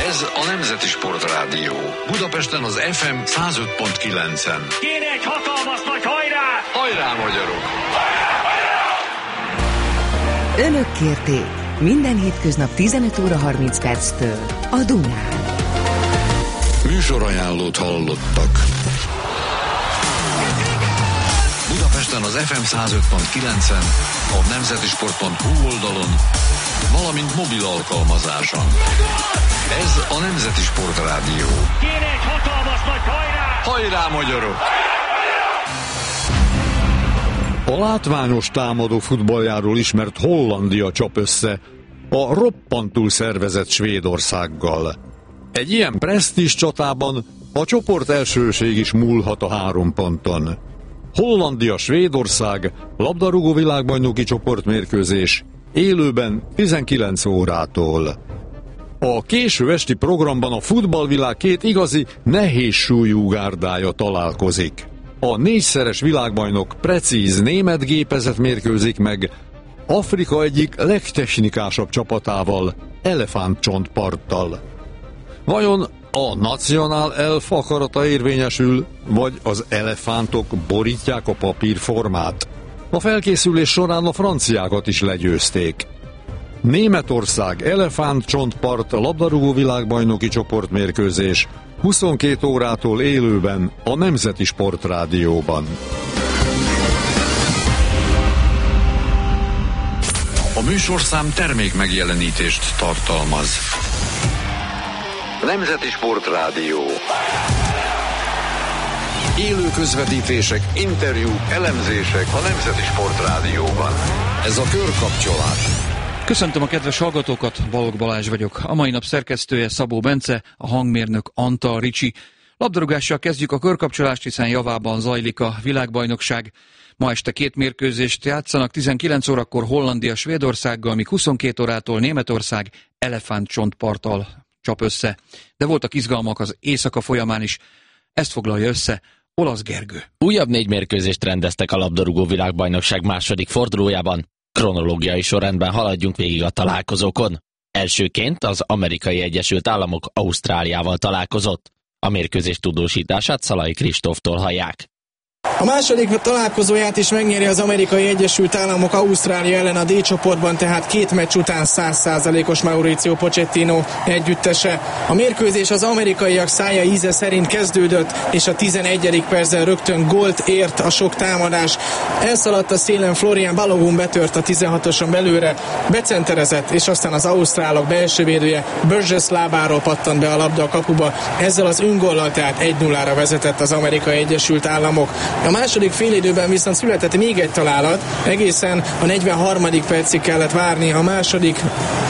Ez a Nemzeti Sportrádió. Budapesten az FM 105.9-en. Kéne egy hatalmas nagy hajrá! Hajrá, magyarok! Önök kérték minden hétköznap 15 óra 30 perctől a Dunán. Műsorajánlót hallottak. Budapesten az FM 105.9-en, a nemzetisport.hu oldalon, valamint mobil alkalmazáson. Ez a Nemzeti Sportrádió. Kéne egy hatalmas nagy hajrá! Hajrá, magyarok! A látványos támadó futballjáról ismert Hollandia csap össze a roppantul szervezett Svédországgal. Egy ilyen presztízs csatában a csoport elsőség is múlhat a 3 ponton. Hollandia-Svédország labdarúgó világbajnoki csoportmérkőzés élőben 19 órától. A késő esti programban a futballvilág két igazi nehéz súlyú gárdája találkozik. A 4-szeres világbajnok precíz német gépezet mérkőzik meg Afrika egyik legtechnikásabb csapatával, elefántcsontparttal. Vajon a nacionál elf akarata érvényesül, vagy az elefántok borítják a papírformát? A felkészülés során a franciákat is legyőzték. Németország elefántcsontpart labdarúgó világbajnoki csoportmérkőzés 22 órától élőben a Nemzeti Sportrádióban. A műsorszám termék megjelenítést tartalmaz. Nemzeti Sportrádió. Élő közvetítések, interjúk, elemzések a Nemzeti Sportrádióban. Ez a körkapcsolás. Köszöntöm a kedves hallgatókat, Balogh Balázs vagyok. A mai nap szerkesztője Szabó Bence, a hangmérnök Antal Ricsi. Labdarúgással kezdjük a körkapcsolást, hiszen javában zajlik a világbajnokság. Ma este 2 mérkőzést játszanak, 19 órakor Hollandia Svédországgal, míg 22 órától Németország elefántcsontparttal csap össze. De voltak izgalmak az éjszaka folyamán is. Ezt foglalja össze Olasz Gergő. Újabb 4 mérkőzést rendeztek a labdarúgó világbajnokság második fordulójában. Kronológiai sorrendben haladjunk végig a találkozókon. Elsőként az Amerikai Egyesült Államok Ausztráliával találkozott. A mérkőzés tudósítását Szalai Kristóftól hallják. A második találkozóját is megnyeri az Amerikai Egyesült Államok Ausztrália ellen a D csoportban, tehát 2 meccs után 100%-os Mauricio Pochettino együttese. A mérkőzés az amerikaiak szája íze szerint kezdődött, és a 11. percben rögtön gólt ért a sok támadás. Elszaladt a szélen Florian Balogun, betört a 16-oson belőle, becenterezett, és aztán az ausztrálok belső védője Burgess lábáról pattant be a labda a kapuba. Ezzel az öngollal tehát 1-0-ra vezetett az Amerikai Egyesült Államok. A második félidőben viszont született még egy találat, egészen a 43. percig kellett várni a második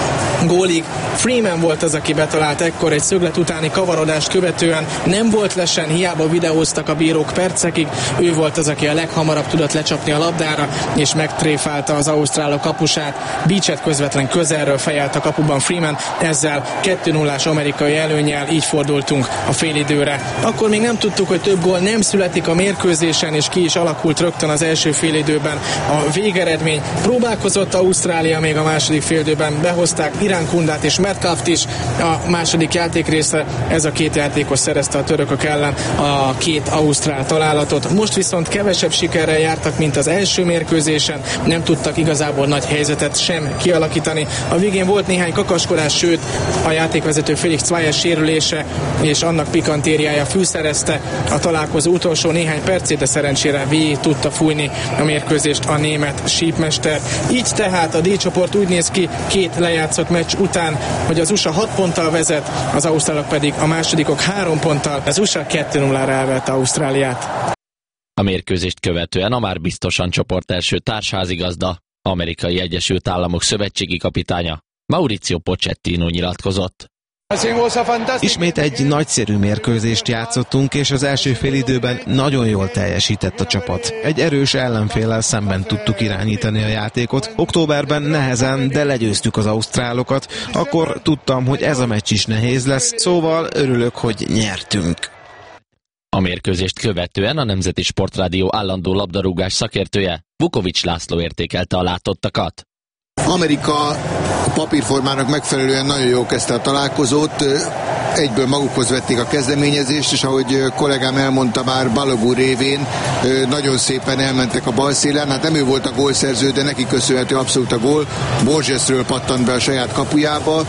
gólig. Freeman volt az, aki betalált ekkor egy szöglet utáni kavarodást követően. Nem volt lesen, hiába videóztak a bírók percekig. Ő volt az, aki a leghamarabb tudott lecsapni a labdára, és megtréfálta az ausztrálok kapusát. Beachet közvetlen közelről fejelt a kapuban Freeman, ezzel 2-0-ás amerikai előnnyel így fordultunk a félidőre. Akkor még nem tudtuk, hogy több gól nem születik a mérkőzésen, és ki is alakult rögtön az első félidőben a végeredmény. Próbálkozott Ausztrália még a második félidőben, behozták Irán Kundát és Metcalft is a második játékrészre. Ez a 2 játékos szerezte a törökök ellen a 2 ausztrál találatot. Most viszont kevesebb sikerrel jártak, mint az első mérkőzésen. Nem tudtak igazából nagy helyzetet sem kialakítani. A végén volt néhány kakaskodás, sőt a játékvezető Felix Zweyer sérülése és annak pikantériája fűszerezte a találkozó utolsó néhány percét, de szerencsére végig tudta fújni a mérkőzést a német sípmester. Így tehát a D csoport úgy néz ki 2 lejátszott meccs után, hogy az USA 6 ponttal vezet, az ausztrálok pedig a másodikok 3 ponttal. Az USA 2-0-ra elverte Ausztráliát. A mérkőzést követően a már biztosan csoport első társházigazda, Amerikai Egyesült Államok szövetségi kapitánya Mauricio Pochettino nyilatkozott. Ismét egy nagyszerű mérkőzést játszottunk, és az első félidőben nagyon jól teljesített a csapat. Egy erős ellenféllel szemben tudtuk irányítani a játékot. Októberben nehezen, de legyőztük az ausztrálokat. Akkor tudtam, hogy ez a meccs is nehéz lesz, szóval örülök, hogy nyertünk. A mérkőzést követően a Nemzeti Sportrádió állandó labdarúgás szakértője Vukovics László értékelte a látottakat. Amerika a papírformának megfelelően nagyon jól kezdte a találkozót. egyből magukhoz vették a kezdeményezést, és ahogy kollégám elmondta már, Balogun révén nagyon szépen elmentek a bal szélen. Hát nem ő volt a gólszerző, de neki köszönhető abszolút a gól. Borgesről pattant be a saját kapujába.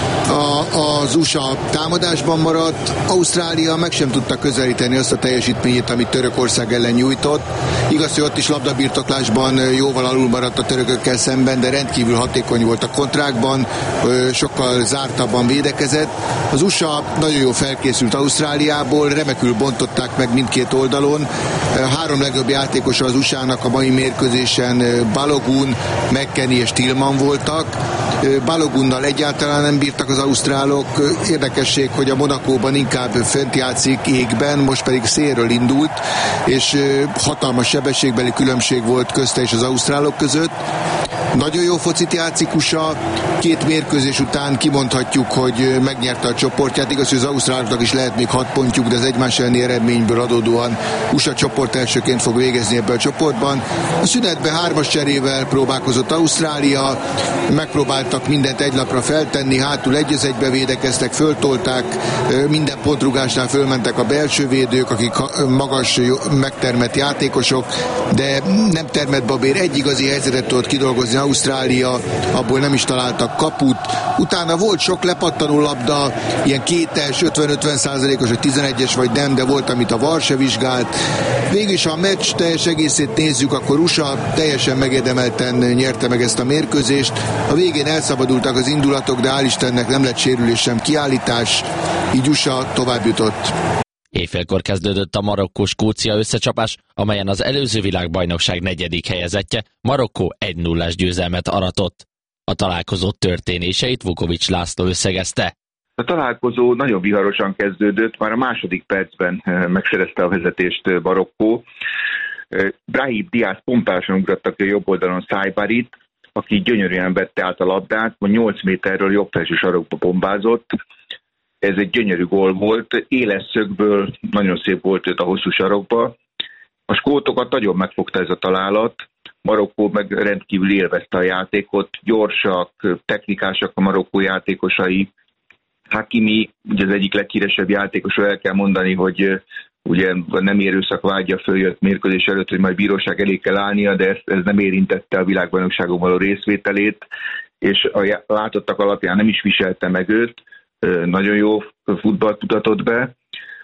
Az USA támadásban maradt, Ausztrália meg sem tudta közelíteni azt a teljesítményét, amit Törökország ellen nyújtott. Igaz, hogy ott is labdabirtoklásban jóval alul maradt a törökökkel szemben, de rendkívül hatékony volt a kontrákban, sokkal zártabban védekezett. Az USA nagyon jól felkészült Ausztráliából, remekül bontották meg mindkét oldalon. Három legjobb játékosa az USA-nak a mai mérkőzésen Balogun, McKennie és Tillman voltak. Balogunnal egyáltalán nem bírtak az ausztrálok. Érdekesség, hogy a Monacóban inkább fent játszik égben, most pedig szélről indult, és hatalmas sebességbeli különbség volt közte és az ausztrálok között. Nagyon jó focit játszik USA, két mérkőzés után kimondhatjuk, hogy megnyerte a csoportját. Igaz, hogy az ausztráloknak is lehet még 6 pontjuk, de az egymás elleni eredményből adódóan USA csoport elsőként fog végezni ebbe a csoportban. A szünetben 3-as cserével próbálkozott Ausztrália, megpróbáltak mindent egy lapra feltenni, hátul 1-1-be védekeztek, föltolták, minden pontrugásnál fölmentek a belső védők, akik magas, megtermett játékosok, de nem termett babér, egy igazi helyzetet tudott kidolgozni Ausztrália, abból nem is találtak kaput. Utána volt sok lepattanó labda, ilyen 2-es, 50-50%-os, hogy 11-es vagy nem, de volt, amit a VAR se vizsgált. Végülis, ha a meccs teljes egészét nézzük, akkor USA teljesen megérdemelten nyerte meg ezt a mérkőzést. A végén elszabadultak az indulatok, de hál' Istennek nem lett sérülés sem kiállítás, így USA tovább jutott. Éjfélkor kezdődött a Marokkó-Skócia összecsapás, amelyen az előző világbajnokság 4. helyezettje Marokkó 1-0-ás győzelmet aratott. A találkozó történéseit Vukovics László összegezte. A találkozó nagyon viharosan kezdődött, már a második percben megszerezte a vezetést Marokkó. Brahim Diaz pompásan ugratta ki a jobb oldalon Szájbarit, aki gyönyörűen vette át a labdát, 8 méterről jobb felső sarokba bombázott. Ez egy gyönyörű gól volt, éles szögből nagyon szép volt őt a hosszú sarokba. A skótokat nagyon megfogta ez a találat, Marokkó meg rendkívül élvezte a játékot, gyorsak, technikásak a Marokkó játékosai. Hakimi, ugye az egyik leghíresebb játékosról el kell mondani, hogy ugye nem erőszak vágya följött mérkőzés előtt, hogy majd bíróság elé kell állnia, de ez nem érintette a világbajnokságon való részvételét, és a látottak alapján nem is viselte meg őt, nagyon jó futballt mutatott be.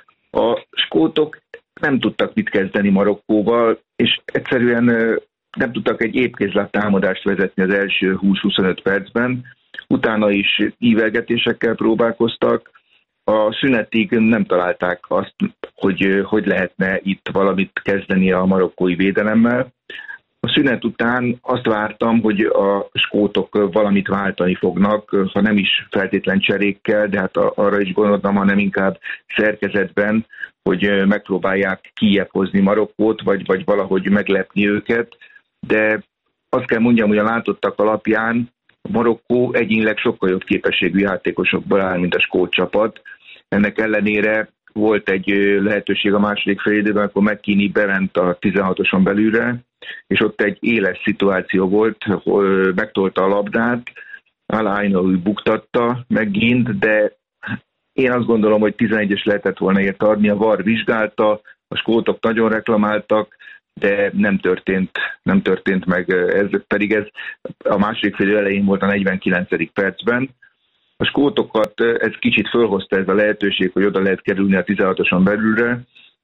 A skótok nem tudtak mit kezdeni Marokkóval, és egyszerűen nem tudtak egy épkézlát támadást vezetni az első 20-25 percben. Utána is ívelgetésekkel próbálkoztak. A szünetig nem találták azt, hogy lehetne itt valamit kezdeni a marokkói védelemmel. A szünet után azt vártam, hogy a skótok valamit váltani fognak, ha nem is feltétlen cserékkel, de hát arra is gondoltam, hanem inkább szerkezetben, hogy megpróbálják kijebb hozni Marokkót, vagy valahogy meglepni őket. De azt kell mondjam, hogy a látottak alapján Marokkó egyénileg sokkal jobb képességű játékosokból áll, mint a skót csapat. Ennek ellenére volt egy lehetőség a második fél időben, akkor McKennie bement a 16-oson belülre, és ott egy éles szituáció volt, megtolta a labdát, Al-Ainaoui buktatta megint, de én azt gondolom, hogy 11-es lehetett volna ért adni, a VAR vizsgálta, a skótok nagyon reklamáltak, de nem történt meg, pedig ez a második fél elején volt a 49. percben. A skótokat ez kicsit fölhozta ez a lehetőség, hogy oda lehet kerülni a 16-oson belülre,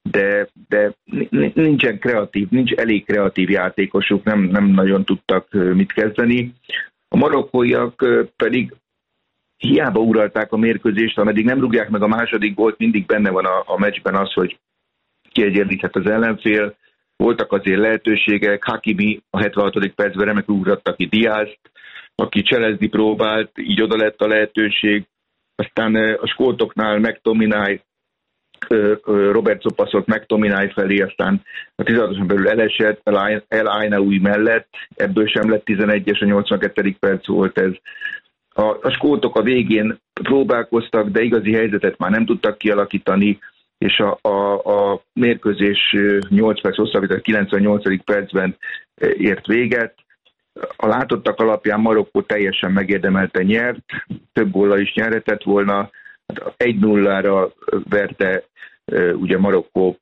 de nincs elég kreatív játékosuk, nem nagyon tudtak mit kezdeni. A marokkóiak pedig hiába uralták a mérkőzést, ameddig nem rúgják meg a második gólt, mindig benne van a meccsben az, hogy kiegyenlíthet az ellenfél. Voltak azért lehetőségek, Hakimi a 76. percben remekül ugratta ki Diazt, aki cselezni próbált, így oda lett a lehetőség. Aztán a skótoknál McTominay, Robertson passzolt McTominay felé, aztán a 16-oson belül elesett El-Ainaoui mellett, ebből sem lett 11-es, a 82. perc volt ez. A skótok a végén próbálkoztak, de igazi helyzetet már nem tudtak kialakítani, és a mérkőzés 8 perc hosszabbítás 98. percben ért véget. A látottak alapján Marokkó teljesen megérdemelten nyert, több góllal is nyerhetett volna. 1-0-ra verte ugye Marokkó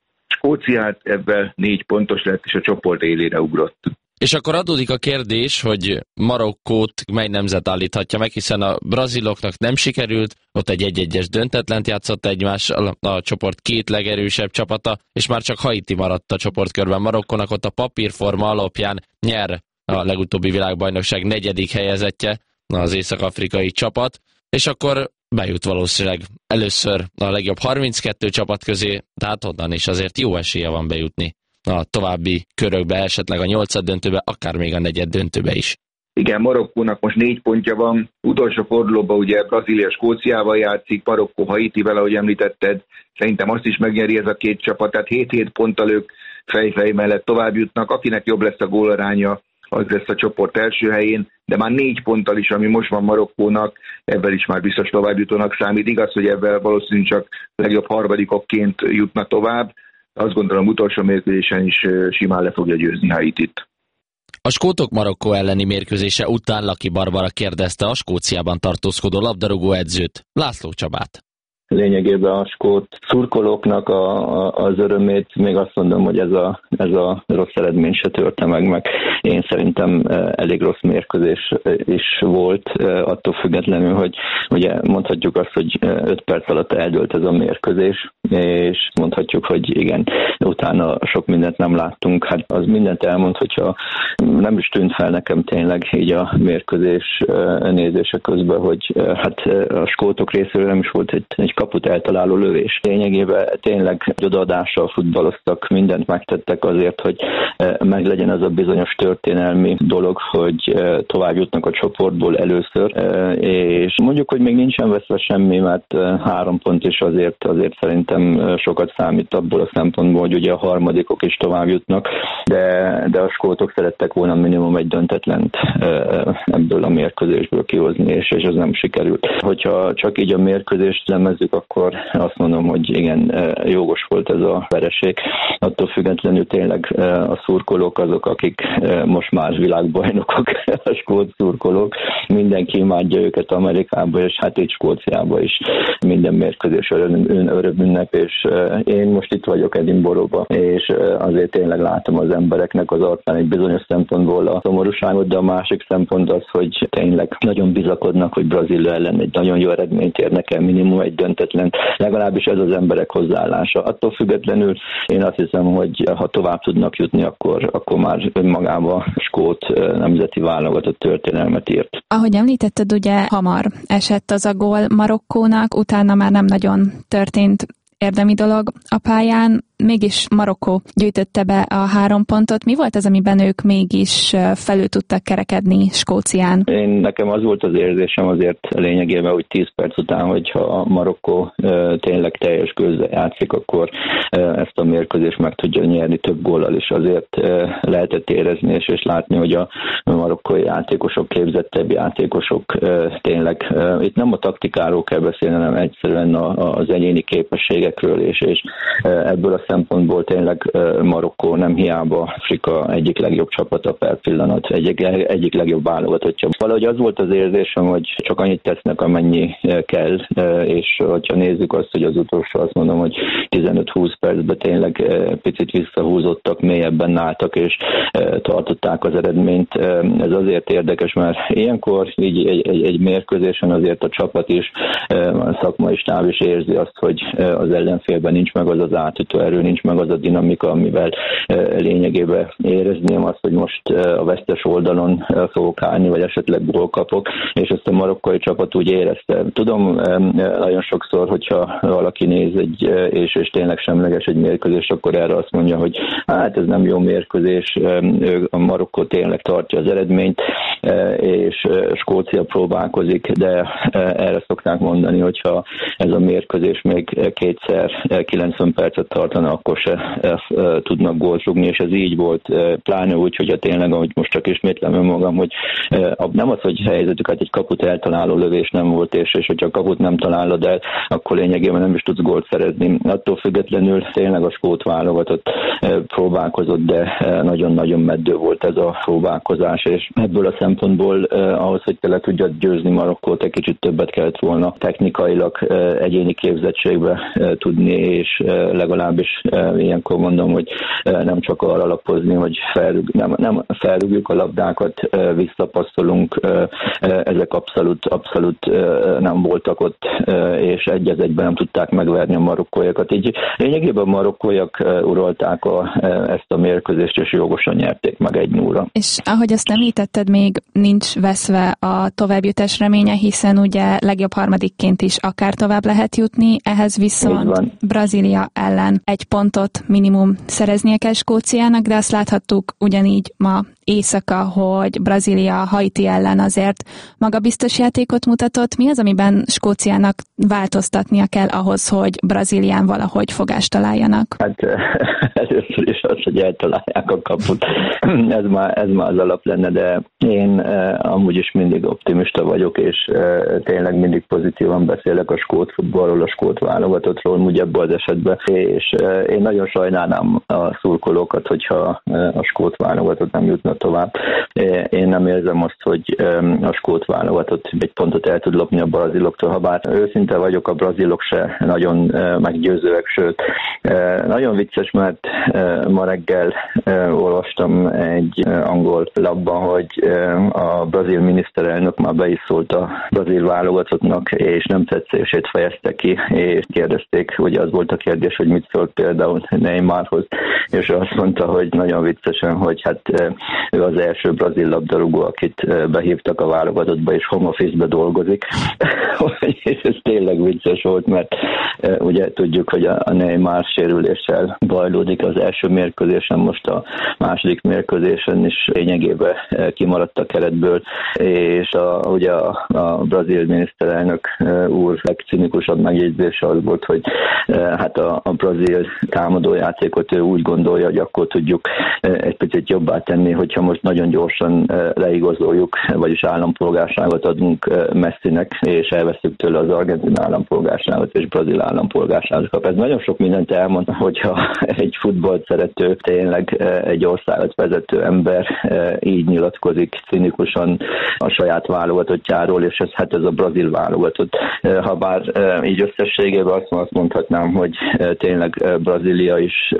Skóciát, ebben 4 pontos lett, és a csoport élére ugrott. És akkor adódik a kérdés, hogy Marokkót mely nemzet állíthatja meg, hiszen a braziloknak nem sikerült, ott egy 1-1-es döntetlent játszott egymással a csoport 2 legerősebb csapata, és már csak Haiti maradt a csoportkörben. Marokkónak ott a papírforma alapján nyer a legutóbbi világbajnokság 4. helyezettje, az észak-afrikai csapat, és akkor bejut valószínűleg először a legjobb 32 csapat közé, tehát onnan is azért jó esélye van bejutni a további körökbe, esetleg a 8. döntőbe, akár még a 4. döntőbe is. Igen, Marokkónak most 4 pontja van, utolsó fordulóban ugye Brazília Skóciával játszik, Marokkó Haitivel, ahogy említetted, szerintem azt is megnyeri ez a 2 csapat, tehát 7-7 ponttal ők fej-fej mellett tovább jutnak, akinek jobb lesz a gólaránya, az lesz a csoport első helyén, de már 4 ponttal is, ami most van Marokkónak, ebben is már biztos továbbjutónak számít. Igaz, hogy ebben valószínűleg csak legjobb harmadikokként jutna tovább, azt gondolom utolsó mérkőzésen is simán le fogja győzni Haitit. A skótok Marokkó elleni mérkőzése után Laki Barbara kérdezte a Skóciában tartózkodó labdarúgó edzőt, László Csabát. Lényegében a skót szurkolóknak az örömét még azt mondom, hogy ez a rossz eredmény se törte meg én szerintem elég rossz mérkőzés is volt, attól függetlenül, hogy ugye mondhatjuk azt, hogy 5 perc alatt eldőlt ez a mérkőzés, és mondhatjuk, hogy igen, utána sok mindent nem láttunk. Hát az mindent elmond, hogyha nem is tűnt fel nekem tényleg így a mérkőzés nézése közben, hogy hát a skótok részéről nem is volt egy kaput eltaláló lövés. Lényegében tényleg odaadással futballoztak, mindent megtettek azért, hogy meglegyen az a bizonyos történelmi dolog, hogy tovább jutnak a csoportból először, és mondjuk, hogy még nincsen veszve semmi, mert 3 pont is azért szerintem sokat számít abból a szempontból, hogy ugye a harmadikok is tovább jutnak, de a skótok szerettek volna minimum egy döntetlent ebből a mérkőzésből kihozni, és ez nem sikerült. Hogyha csak így a mérkőzést lemezzük, akkor azt mondom, hogy igen, jogos volt ez a vereség. Attól függetlenül tényleg a szurkolók azok, akik most már világbajnokok, a skót szurkolók. Mindenki imádja őket Amerikába, és hát itt Skóciába is minden mérkőzés örömünnep, és én most itt vagyok Edinburghba, és azért tényleg látom az embereknek az arcán egy bizonyos szempontból a szomorúságot, de a másik szempont az, hogy tényleg nagyon bizakodnak, hogy Brazília ellen egy nagyon jó eredményt érnek el, minimum egy döntetlen. Legalábbis ez az emberek hozzáállása. Attól függetlenül én azt hiszem, hogy ha tovább tudnak jutni, akkor már önmagában skót nemzeti válogatott történelmet írt. Ahogy említetted, ugye hamar esett az a gól Marokkónak, utána már nem nagyon történt érdemi dolog a pályán, mégis Marokkó gyűjtötte be a 3 pontot. Mi volt az, amiben ők mégis felül tudtak kerekedni Skócián? Nekem az volt az érzésem azért lényegében, hogy 10 perc után, hogyha Marokkó tényleg teljes gőzzel játszik, akkor ezt a mérkőzést meg tudja nyerni több góllal is. Azért lehetett érezni és látni, hogy a marokkói játékosok, képzettebb játékosok tényleg, itt nem a taktikáról kell beszélni, hanem egyszerűen az egyéni képességekről, és ebből a szempontból tényleg Marokkó nem hiába Afrika egyik legjobb csapata per pillanat, egyik legjobb válogatottja. Valahogy az volt az érzésem, hogy csak annyit tesznek, amennyi kell, és hogyha nézzük azt, hogy az utolsó, azt mondom, hogy 15-20 percben tényleg picit visszahúzottak, mélyebben álltak, és tartották az eredményt. Ez azért érdekes, mert ilyenkor így egy mérkőzésen azért a csapat is, a szakmai stáb is érzi azt, hogy az ellenfélben nincs meg az átütő erő, nincs meg az a dinamika, amivel lényegében érezném azt, hogy most a vesztes oldalon fogok állni, vagy esetleg gól kapok, és ezt a marokkai csapat úgy érezte. Tudom, nagyon sokszor, hogyha valaki néz és tényleg semleges egy mérkőzés, akkor erre azt mondja, hogy hát ez nem jó mérkőzés, a Marokkó tényleg tartja az eredményt, és Skócia próbálkozik, de erre szokták mondani, hogyha ez a mérkőzés még kétszer 90 percet tartana, akkor se tudnak gólt rúgni, és ez így volt, pláne úgy, hogy tényleg, ahogy most csak ismétlem önmagam, hogy nem az, hogy helyzetüket egy kaput eltaláló lövés nem volt, és hogyha a kaput nem találod el, akkor lényegében nem is tudsz gólt szerezni. Attól függetlenül tényleg a skót válogatott próbálkozott, de nagyon-nagyon meddő volt ez a próbálkozás, és ebből a szempontból ahhoz, hogy te le tudjad győzni Marokkót, egy kicsit többet kellett volna technikailag egyéni képzettségbe tudni, és legalábbis ilyenkor mondom, hogy nem csak arra alapozni, hogy nem felrúgjuk a labdákat, visszapasszolunk, ezek abszolút nem voltak ott, és egy-egyben nem tudták megverni a marokkóiakat. Így lényegében a marokkóiak uralták ezt a mérkőzést, és jogosan nyerték meg 1-0-ra. És ahogy azt említetted, még nincs veszve a továbbjutás reménye, hiszen ugye legjobb harmadikként is akár tovább lehet jutni, ehhez viszont Brazília ellen 1 pontot minimum szereznie kell Skóciának, de azt láthattuk ugyanígy ma éjszaka, hogy Brazília Haiti ellen azért magabiztos játékot mutatott. Mi az, amiben Skóciának változtatnia kell ahhoz, hogy Brazílián valahogy fogást találjanak? Hát először is az, hogy eltalálják a kaput. Ez már az alap lenne, de én amúgy is mindig optimista vagyok, és tényleg mindig pozitívan beszélek a skót futballról, a skót válogatottról, úgy ebben az esetben, és én nagyon sajnálnám a szurkolókat, hogyha a skót válogatott nem jutna tovább. Én nem érzem azt, hogy a skót válogatott egy pontot el tud lopni a braziloktól, ha bár őszinte vagyok, a brazilok se nagyon meggyőzőek, sőt, nagyon vicces, mert ma reggel olvastam egy angol lapban, hogy a brazil miniszterelnök már be is szólt a brazil válogatottnak, és nem tetszését fejezte ki, és kérdezték, ugye az volt a kérdés, hogy mit szólt például Neymarhoz, és azt mondta, hogy nagyon viccesen, hogy hát ő az első brazil labdarúgó, akit behívtak a válogatottba, és home office-be dolgozik. És ez tényleg vicces volt, mert ugye tudjuk, hogy a Neymar sérüléssel bajlódik az első mérkőzésen, most a második mérkőzésen is lényegében kimaradt a keretből, és ugye a brazil miniszterelnök úr legcinikusabb megjegyzése az volt, hogy hát a brazil támadójátékot ő úgy gondolja, hogy akkor tudjuk egy picit jobbá tenni, hogyha most nagyon gyorsan leigazoljuk, vagyis állampolgárságot adunk Messinek, és elveszünk tőle az argentin állampolgárságot, és brazil állampolgárságot kap. Ez nagyon sok mindent elmond, hogyha egy futballt szerető, tényleg egy országot vezető ember így nyilatkozik cinikusan a saját válogatottjáról, és ez a brazil válogatott. Habár így összességében azt mondhatnám, hogy tényleg Brazília is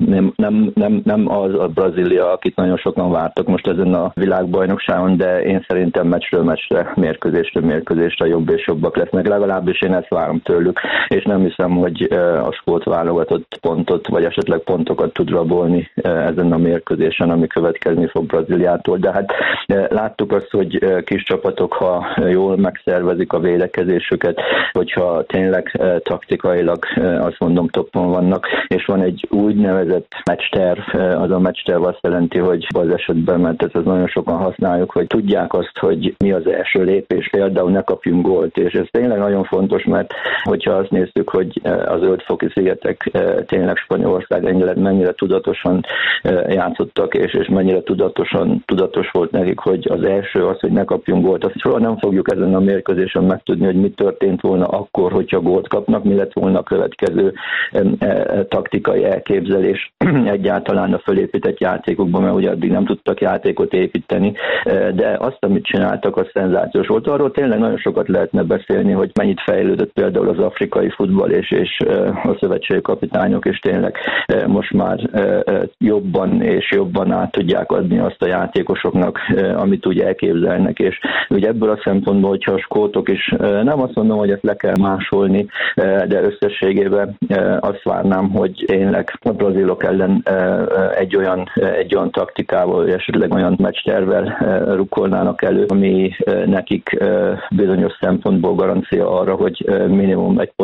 nem az a Brazília, akit nagyon sokan vártak most ezen a világbajnokságon, de én szerintem meccsről meccsre, mérkőzésről mérkőzésre jobb és jobbak lesznek. Legalábbis én ezt várom tőlük, és nem hiszem, hogy a skót válogatott pontot, vagy esetleg pontokat tud rabolni ezen a mérkőzésen, ami következni fog Brazíliától. De hát láttuk azt, hogy kis csapatok, ha jól megszervezik a védekezésüket, hogyha tényleg taktikailag azt mondom toppon vannak, és van egy úgynevezett meccsterv, az a meccsterv azt jelenti, hogy az esetben, mert ezt nagyon sokan használjuk, hogy tudják azt, hogy mi az első lépés, például ne kapjunk gólt, és ez tényleg nagyon fontos, mert hogyha azt nézzük, hogy az Öt-foki szigetek tényleg Spanyolország mennyire tudatosan játszottak, és mennyire tudatos volt nekik, hogy az első az, hogy ne kapjunk gólt. Azt soha nem fogjuk ezen a mérkőzésen megtudni, hogy mi történt volna akkor, hogyha gólt kapnak, mi lett volna a következő taktikai elképzelés egyáltalán a fölépített játékokban, mert ugye addig nem tudtak játékot építeni, de azt, amit csináltak, az szenzációs volt. Arról tényleg nagyon sokat lehetne beszélni, hogy mennyit fejlődött például az afrikai futball, és a szövetségi kapitányok is tényleg most már jobban és jobban át tudják adni azt a játékosoknak, amit úgy elképzelnek, és ugye ebből a szempontból, hogyha a skótok is, nem azt mondom, hogy ezt le kell másolni, de összességében azt várnám, hogy tényleg a brazilok ellen egy olyan taktikával, vagy esetleg olyan meccstervvel rukkolnának elő, ami nekik bizonyos szempontból garancia arra, hogy minimum 1 pontot meg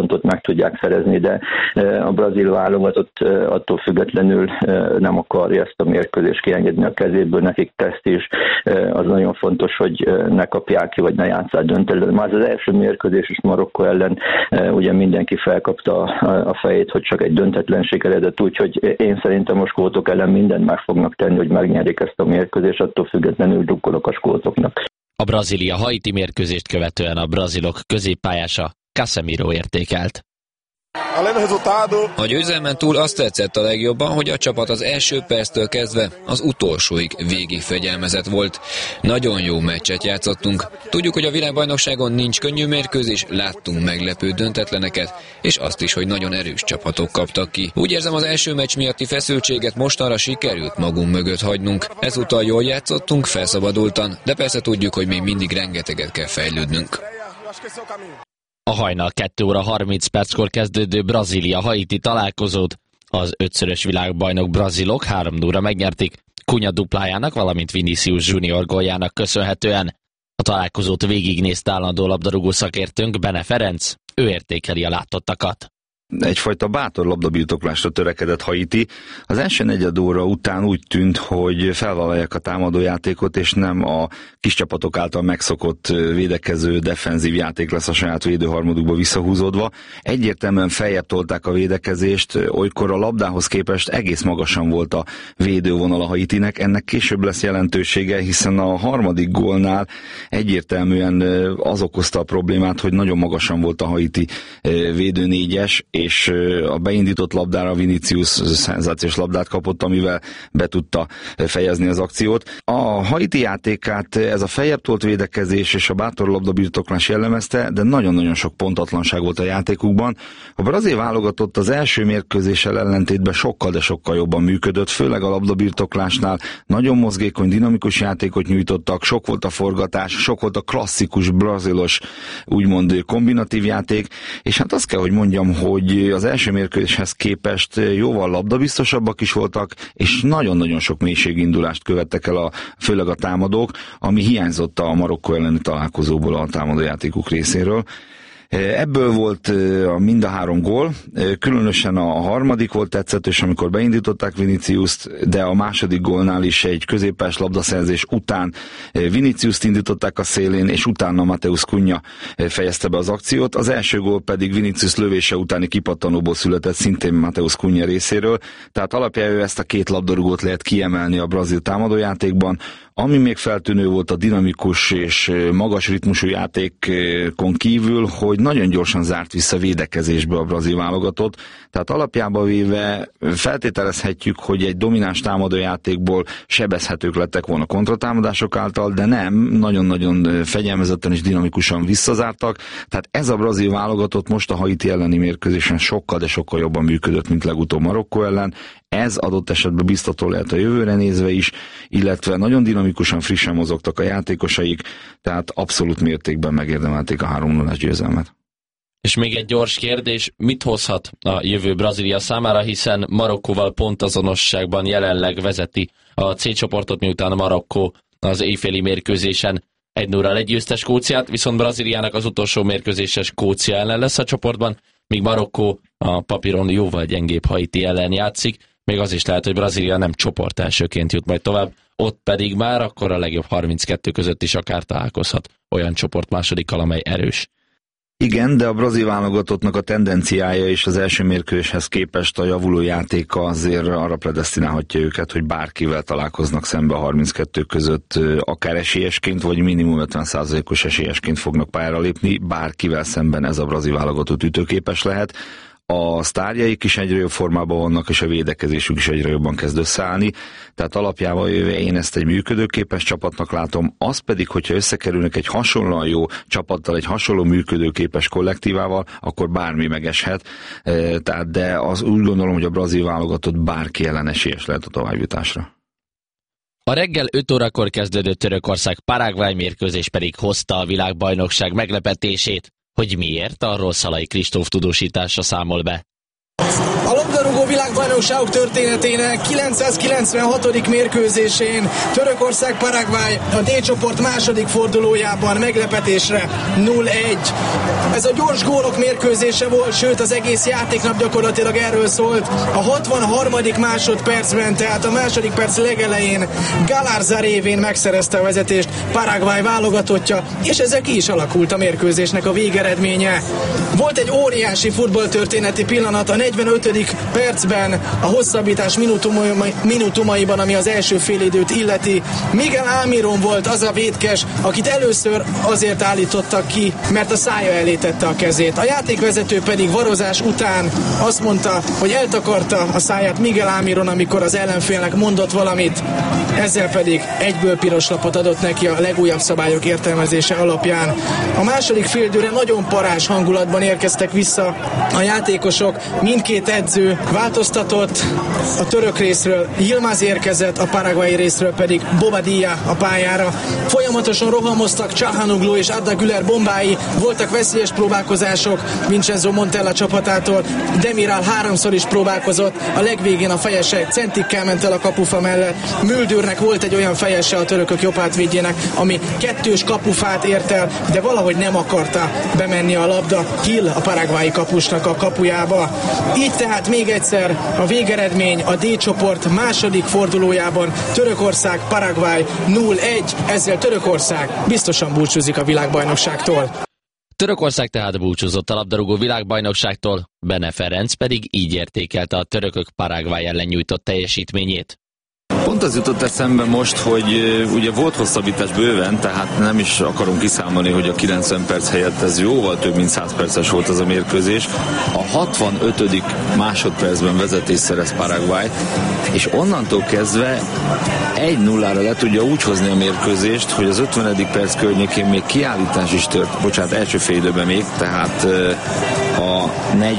tudják szerezni, de a brazil válogatott attól függetlenül nem akarja ezt a mérkőzést kiengedni a kezéből, nekik presztízs, az nagyon fontos, hogy ne kapják ki, vagy ne játsszák döntőt. Már az első mérkőzés is Marokkó ellen ugye mindenki felkapta a fejét, hogy csak egy döntetlenség eredett, úgyhogy én szerintem a skótok ellen mindent meg fognak tenni, hogy megnyerik ezt a mérkőzést, attól függetlenül drukkolok a skótoknak. A Brazília-Haiti mérkőzést követően a brazilok középpályása Casemiro értékelt. A győzelmen túl azt tetszett a legjobban, hogy a csapat az első perctől kezdve az utolsóig végig fegyelmezett volt. Nagyon jó meccset játszottunk. Tudjuk, hogy a világbajnokságon nincs könnyű mérkőzés, láttunk meglepő döntetleneket, és azt is, hogy nagyon erős csapatok kaptak ki. Úgy érzem, az első meccs miatti feszültséget mostanra sikerült magunk mögött hagynunk. Ezúttal jól játszottunk, felszabadultan, de persze tudjuk, hogy még mindig rengeteget kell fejlődnünk. A hajnal 2 óra 30 perckor kezdődő Brazília-Haiti találkozót az 5-szörös világbajnok brazilok 3-0-ra megnyerték, Cunha duplájának, valamint Vinicius Junior góljának köszönhetően. A találkozót végignézte állandó labdarúgó szakértőnk Bene Ferenc, ő értékeli a látottakat. Egyfajta bátor labdabirtoklásra törekedett Haiti. Az első negyed óra után úgy tűnt, hogy felvállalják a támadójátékot, és nem a kis csapatok által megszokott védekező, defenzív játék lesz a saját védőharmadukba visszahúzódva. Egyértelműen feljebb tolták a védekezést, olykor a labdához képest egész magasan volt a védővonal a Haitinek. Ennek később lesz jelentősége, hiszen a harmadik gólnál egyértelműen az okozta a problémát, hogy nagyon magasan volt a Haiti védőnégyes, és a beindított labdára Vinicius szenzációs labdát kapott, amivel be tudta fejezni az akciót. A Haiti játékát ez a feljebb tolt védekezés és a bátor labdabirtoklás jellemezte, de nagyon-nagyon sok pontatlanság volt a játékukban. A brazil válogatott az első mérkőzéssel ellentétben sokkal, de sokkal jobban működött, főleg a labdabirtoklásnál nagyon mozgékony, dinamikus játékot nyújtottak, sok volt a forgatás, sok volt a klasszikus brazilos, úgymond kombinatív játék, és hát azt kell, hogy mondjam, hogy az első mérkőzéshez képest jóval labdabiztosabbak is voltak, és nagyon-nagyon sok mélységindulást követtek el főleg a támadók, ami hiányzott a Marokkó elleni találkozóból a támadójátékuk részéről. Ebből volt mind a 3 gól, különösen a harmadik volt tetszetős, amikor beindították Viniciust, de a második gólnál is egy középpályás labdaszerzés után Viniciust indították a szélén, és utána Mateus Cunha fejezte be az akciót. Az első gól pedig Vinicius lövése utáni kipattanóból született, szintén Mateus Cunha részéről, tehát alapjául ezt a 2 labdarúgót lehet kiemelni a brazil támadójátékban. Ami még feltűnő volt a dinamikus és magas ritmusú játékon kívül, hogy nagyon gyorsan zárt vissza védekezésbe a brazil válogatott, tehát alapjában véve feltételezhetjük, hogy egy domináns támadójátékból sebezhetők lettek volna kontratámadások által, de nem, nagyon-nagyon fegyelmezetten és dinamikusan visszazártak, tehát ez a brazil válogatott most a Haiti elleni mérkőzésen sokkal, de sokkal jobban működött, mint legutóbb Marokkó ellen. Ez adott esetben biztató lehet a jövőre nézve is, illetve nagyon dinamikusan, frissen mozogtak a játékosaik, tehát abszolút mértékben megérdemelték a 3-0-ás győzelmet. És még egy gyors kérdés, mit hozhat a jövő Brazília számára, hiszen Marokkóval pontazonosságban jelenleg vezeti a C csoportot, miután Marokkó az éjféli mérkőzésen 1-0-ra legyőzte Skóciát, viszont Brazíliának az utolsó mérkőzése Skócia ellen lesz a csoportban, míg Marokkó a papíron jóval gyengébb Haiti ellen játszik, még az is lehet, hogy Brazília nem csoport elsőként jut majd tovább, ott pedig már akkor a legjobb 32 között is akár találkozhat olyan csoport másodikkal, amely erős. Igen, de a brazil válogatottnak a tendenciája és az első mérkőzéshez képest a javuló játéka azért arra predesztinálhatja őket, hogy bárkivel találkoznak szembe a 32 között, akár esélyesként, vagy minimum 50%-os esélyesként fognak pályára lépni, bárkivel szemben ez a brazil válogatott ütőképes lehet. A sztárjaik is egyre jobb formában vannak, és a védekezésük is egyre jobban kezd összeállni. Tehát alapjában én ezt egy működőképes csapatnak látom, az pedig, hogyha összekerülnek egy hasonlóan jó csapattal, egy hasonló működőképes kollektívával, akkor bármi megeshet. De az úgy gondolom, hogy a brazil válogatott bárki ellen esélyes lehet a továbbjutásra. A reggel 5 órakor kezdődő Törökország-Paraguay mérkőzés pedig hozta a világbajnokság meglepetését. Hogy miért, arról Szalai Kristóf tudósítása számol be. A labdarúgó világbajnokságok történetének 996. mérkőzésén Törökország-Paraguay a D csoport második fordulójában meglepetésre 0-1. Ez a gyors gólok mérkőzése volt, sőt az egész játéknap gyakorlatilag erről szólt. A 63. másodpercben, tehát a második perc legelején Galárza révén megszerezte a vezetést Paraguay válogatottja, és ezzel ki is alakult a mérkőzésnek a végeredménye. Volt egy óriási futballtörténeti pillanat a 45. percben, a hosszabbítás minutumaiban, ami az első félidőt illeti. Miguel Almirón volt az a vétkes, akit először azért állítottak ki, mert a szája elé tette a kezét. A játékvezető pedig varozás után azt mondta, hogy eltakarta a száját Miguel Almirón, amikor az ellenfélnek mondott valamit. Ezzel pedig egyből piros lapot adott neki a legújabb szabályok értelmezése alapján. A második félidőre nagyon parázs hangulatban érkeztek vissza a játékosok. Mindkét edző változtatott, a török részről Yilmaz érkezett, a paraguayi részről pedig Bobadilla a pályára. Folyamatosan rohamoztak Çalhanoğlu és Arda Güler bombái, voltak veszélyes próbálkozások Vincenzo Montella csapatától, Demiral háromszor is próbálkozott, a legvégén a fejese centikkel ment el a kapufa mellett. Müldürnek volt egy olyan fejese a törökök jobb hátvédjének, ami kettős kapufát ért el, de valahogy nem akarta bemenni a labda Hill a paraguayi kapusnak a kapujába. Így tehát még egyszer a végeredmény a D csoport második fordulójában Törökország-Paraguay 0-1, ezzel Törökország biztosan búcsúzik a világbajnokságtól. Törökország tehát búcsúzott a labdarúgó világbajnokságtól, Bene Ferenc pedig így értékelte a törökök Paraguay ellen nyújtott teljesítményét. Pont az jutott eszembe most, hogy ugye volt hosszabbítás bőven, tehát nem is akarom kiszámolni, hogy a 90 perc helyett ez jóval több mint 100 perces volt az a mérkőzés. A 65. másodpercben vezetés szerez Paraguay, és onnantól kezdve 1-0-ra le tudja úgy hozni a mérkőzést, hogy az 50. perc környékén még kiállítás is első félidőben még, tehát a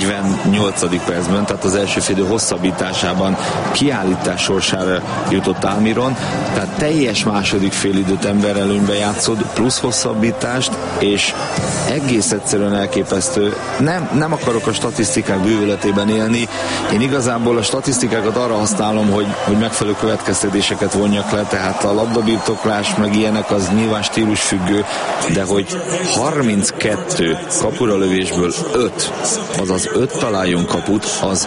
48. percben, tehát az első félidő hosszabbításában kiállítás sorsára jutott Almirón, tehát teljes második félidőt emberelőnybe játszott, plusz hosszabbítást, és egész egyszerűen elképesztő. Nem akarok a statisztikák bűvöletében élni, én igazából a statisztikákat arra használom, hogy megfelelő következtetéseket vonjak le, tehát a labdabirtoklás meg ilyenek az nyilván stílusfüggő, de hogy 32 kapura lövésből 5, azaz 5 találjon kaput, az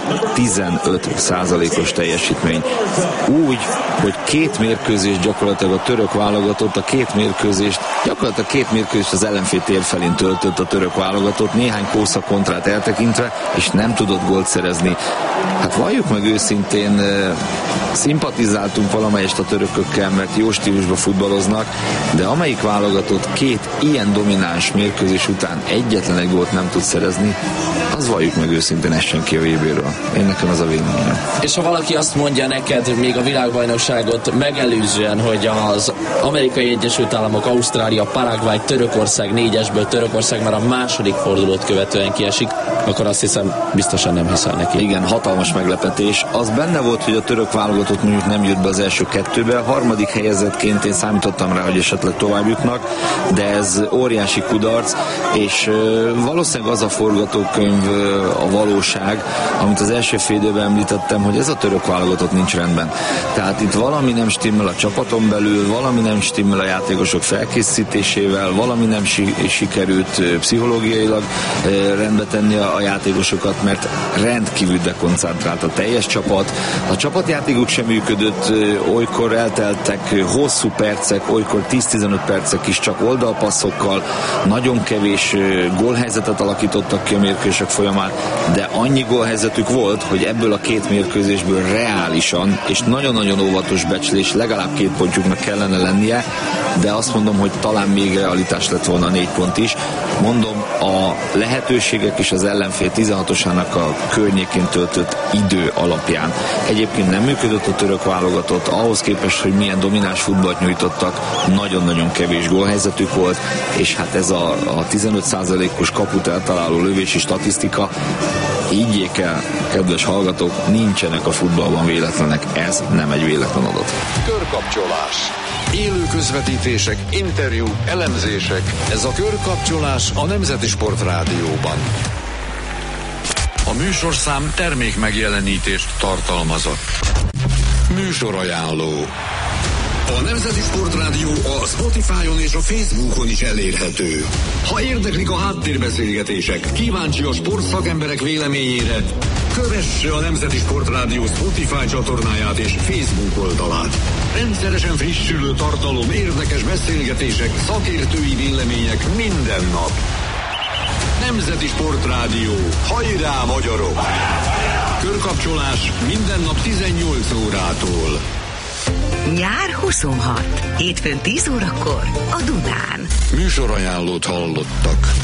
15%-os teljesítmény. Úgy, hogy két mérkőzést gyakorlatilag a török válogatott, gyakorlatilag két mérkőzést az ellenfél tér felén töltött a török válogatott, néhány kósza kontrát eltekintve, és nem tudott gólt szerezni. Hát valljuk meg őszintén, szimpatizáltunk valamelyest a törökökkel, mert jó stílusban futballoznak, de amelyik válogatott két ilyen domináns mérkőzés után egyetlen egy gólt nem tud szerezni, az valljuk meg őszintén, ez senki a VB-ről. Én nekem az a véleményem. És ha valaki azt mondja neked még a világbajnokságot megelőzően, hogy az Amerikai Egyesült Államok, Ausztrália, Paraguay, Törökország 4-esből Törökország már a második fordulót követően kiesik, akkor azt hiszem, biztosan nem hiszel neki. Igen, hatalmas meglepetés. Az benne volt, hogy a török válogatott mondjuk nem jött be az első kettőbe, a harmadik helyezettként én számítottam rá, hogy esetleg tovább jutnak, de ez óriási kudarc, és valószínűleg az a forgatókönyv a valóság, amit az első fél időben említettem, hogy ez a török válogatott nincs rendben. Tehát itt valami nem stimmel a csapaton belül, valami nem stimmel a játékosok felkészítésével, valami nem sikerült pszichológiailag rendbe tenni a játékosokat, mert rendkívül dekoncentrált a teljes csapat. A csapatjátékuk sem működött, olykor elteltek hosszú percek, olykor 10-15 percek is csak oldalpasszokkal, nagyon kevés gólhelyzetet alakítottak ki a mérkőzések folyamán, de annyi gólhelyzetük volt, hogy ebből a két mérkőzésből reálisan, és nagyon-nagyon óvatos becslés, legalább 2 pontjuknak kellene lennie, de azt mondom, hogy talán még realitás lett volna 4 pont is. Mondom, a lehetőségek és az ellenfél 16-osának a környékén töltött idő alapján. Egyébként nem működött a török válogatott, ahhoz képest, hogy milyen domináns futballt nyújtottak, nagyon-nagyon kevés gólhelyzetük volt, és hát ez a 15%-os kaput eltaláló lövési statisztika, higgyék el, kedves hallgatók, nincsenek a futballban véletlenek, ez nem egy véletlen adat. Körkapcsolás. Élő közvetítések, interjúk, elemzések. Ez a Körkapcsolás a Nemzeti Sport Rádióban. A műsorszám termék megjelenítést tartalmazott. Műsorajánló. A Nemzeti Sportrádió a Spotify-on és a Facebookon is elérhető. Ha érdeklik a háttérbeszélgetések, kíváncsi a sportszakemberek véleményére, kövesse a Nemzeti Sportrádió Spotify csatornáját és Facebook oldalát. Rendszeresen frissülő tartalom, érdekes beszélgetések, szakértői vélemények minden nap. Nemzeti Sportrádió. Hajrá, magyarok! Körkapcsolás minden nap 18 órától. Nyár 26. Hétfőn 10 órakor a Dunán. Műsorajánlót hallottak.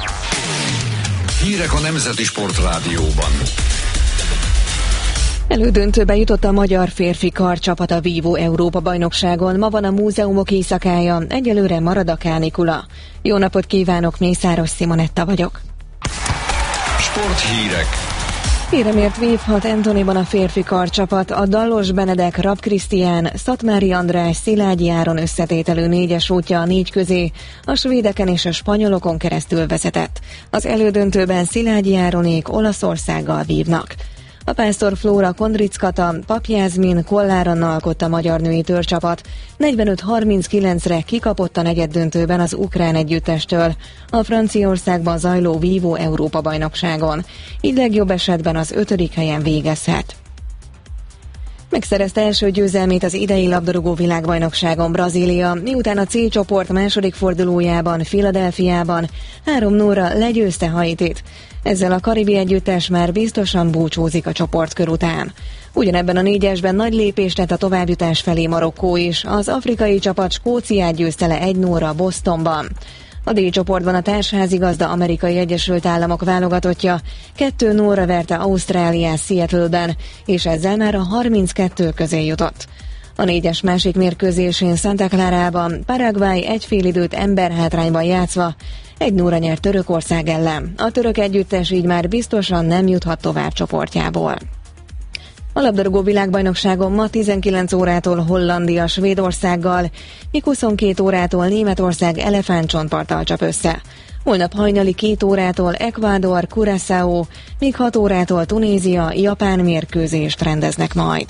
Hírek a Nemzeti Sportrádióban. Elődöntőbe jutott a magyar férfi karcsapat a vívó Európa-bajnokságon. Ma van a múzeumok éjszakája, egyelőre marad a kánikula. Jó napot kívánok, Mészáros Simonetta vagyok. Sporthírek. Éremért vívhat Antonyban a férfi karcsapat, a Dallos Benedek, Rapp Krisztián, Szatmári András, Szilágyi Áron összetételő 4-es útja a 4 közé, a svédeken és a spanyolokon keresztül vezetett. Az elődöntőben Szilágyi Áronék Olaszországgal vívnak. A Pásztor Flóra Kondrickata, Pap Jászmin, Kolláron alkotta a magyar női törcsapat. 45-39-re kikapott a negyeddöntőben az ukrán együttestől a Franciaországban zajló vívó Európa-bajnokságon. Így legjobb esetben az 5. helyen végezhet. Megszerezte első győzelmét az idei labdarúgó világbajnokságon Brazília, miután a C csoport második fordulójában, Philadelphiában 3-0-ra legyőzte Haitit. Ezzel a karibi együttes már biztosan búcsúzik a csoportkör után. Ugyanebben a 4-esben nagy lépést tett a továbbjutás felé Marokkó is. Az afrikai csapat Skóciát győzte le 1-0-ra Bostonban. A D csoportban a társházigazda Amerikai Egyesült Államok válogatottja 2-0-ra verte Ausztráliát Seattle-ben, és ezzel már a 32 közé jutott. A 4-es másik mérkőzésén Santa Clarában Paraguay egyfélidőt emberhátrányban játszva 1-0-ra nyert Törökország ellen. A török együttes így már biztosan nem juthat tovább csoportjából. A labdarúgó világbajnokságon ma 19 órától Hollandia Svédországgal, míg 22 órától Németország elefántcsontparttal csap össze. Holnap hajnali 2 órától Ecuador, Curaçao, míg 6 órától Tunézia, Japán mérkőzést rendeznek majd.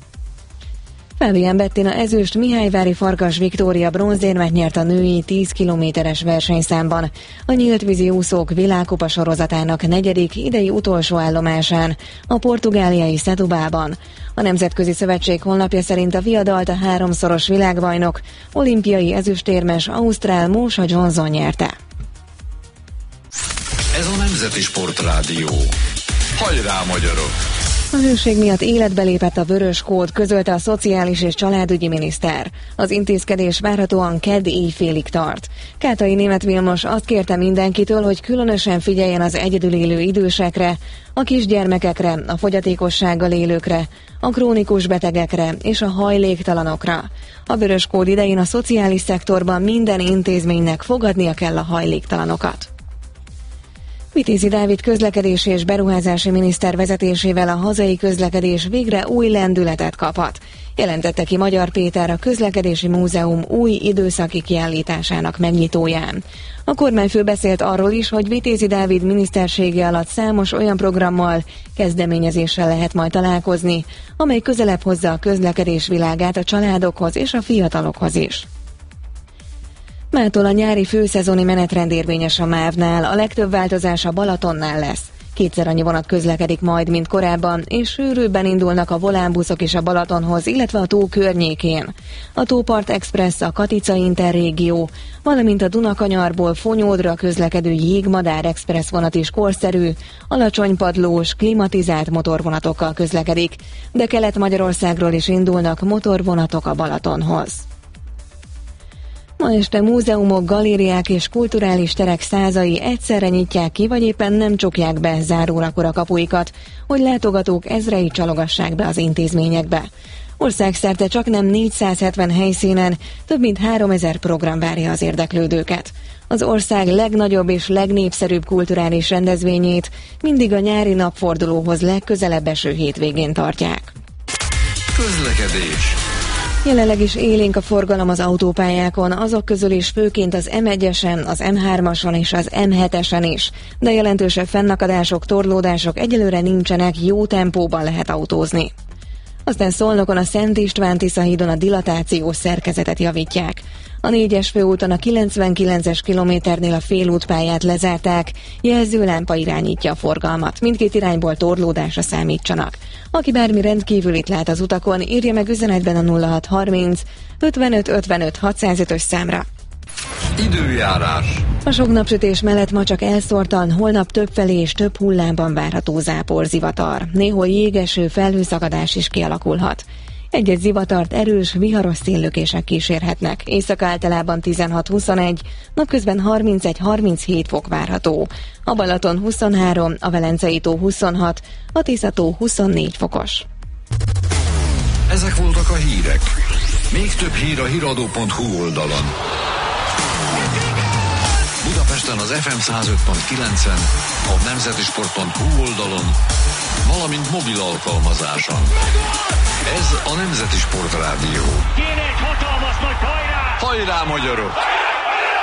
Fabian Bettina ezüst, Mihályvári Farkas Viktória bronzérmet nyert a női 10 kilométeres versenyszámban. A nyíltvízi úszók világkupa sorozatának 4. idei utolsó állomásán, a portugáliai Setúbában. A Nemzetközi Szövetség honlapja szerint a viadalt a 3-szoros világbajnok, olimpiai ezüstérmes ausztrál Mósa Johnson nyerte. Ez a Nemzeti Sportrádió. Hajrá, magyarok! A hőség miatt életbe lépett a vörös kód, közölte a Szociális és Családügyi miniszter. Az intézkedés várhatóan kedd éjfélig tart. Kátai Németh Vilmos azt kérte mindenkitől, hogy különösen figyeljen az egyedül élő idősekre, a kisgyermekekre, a fogyatékossággal élőkre, a krónikus betegekre és a hajléktalanokra. A vörös kód idején a szociális szektorban minden intézménynek fogadnia kell a hajléktalanokat. Vitézi Dávid közlekedési és beruházási miniszter vezetésével a hazai közlekedés végre új lendületet kaphat, jelentette ki Magyar Péter a Közlekedési Múzeum új időszaki kiállításának megnyitóján. A kormányfő beszélt arról is, hogy Vitézi Dávid minisztersége alatt számos olyan programmal, kezdeményezéssel lehet majd találkozni, amely közelebb hozza a közlekedés világát a családokhoz és a fiatalokhoz is. Mától a nyári főszezoni menetrend érvényes a MÁV-nál, a legtöbb változás a Balatonnál lesz. 2-szer annyi vonat közlekedik majd, mint korábban, és sűrűbben indulnak a volánbuszok is a Balatonhoz, illetve a tó környékén. A Tópart Express, a Katica Interrégió, valamint a Dunakanyarból Fonyódra közlekedő Jégmadár Express vonat is korszerű, alacsonypadlós, klimatizált motorvonatokkal közlekedik, de Kelet-Magyarországról is indulnak motorvonatok a Balatonhoz. Ma este múzeumok, galériák és kulturális terek százai egyszerre nyitják ki, vagy éppen nem csukják be zárórakor a kapuikat, hogy látogatók ezrei csalogassák be az intézményekbe. Országszerte csaknem 470 helyszínen több mint 3000 program várja az érdeklődőket. Az ország legnagyobb és legnépszerűbb kulturális rendezvényét mindig a nyári napfordulóhoz legközelebb eső hétvégén tartják. Közlekedés. Jelenleg is élénk a forgalom az autópályákon, azok közül is főként az M1-esen, az M3-ason és az M7-esen is. De jelentősebb fennakadások, torlódások egyelőre nincsenek, jó tempóban lehet autózni. Aztán Szolnokon a Szent István-Tisza hídon a dilatációs szerkezetet javítják. A 4-es főúton a 99-es kilométernél a félútpályát lezárták, jelzőlámpa irányítja a forgalmat. Mindkét irányból torlódásra számítsanak. Aki bármi rendkívülit lát az utakon, írja meg üzenetben a 0630 55 55 605-ös számra. Időjárás. A sok napsütés mellett ma csak elszórtan, holnap többfelé és több hullámban várható záporzivatar. Néhol jégeső, felhőszakadás is kialakulhat. Egy-egy zivatart erős, viharos széllökések kísérhetnek. Éjszaka általában 16-21, napközben 31-37 fok várható. A Balaton 23, a Velencei tó 26, a Tisza-tó 24 fokos. Ezek voltak a hírek. Még több hír a hiradó.hu oldalon. Budapesten az FM 105.9-en, a nemzetisport.hu oldalon, valamint mobil alkalmazáson. Ez a Nemzeti Sport Rádió. Jön egy hatalmas nagy hajrá! Hajrá, magyarok!